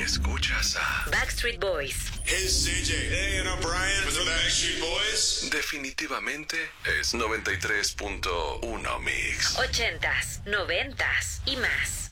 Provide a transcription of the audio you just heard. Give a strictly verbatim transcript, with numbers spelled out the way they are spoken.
Escuchas a Backstreet Boys. Hey, C J. Hey, and I'm Brian. With the Backstreet Boys. Definitivamente es noventa y tres punto uno Mix. Ochentas, noventas y más.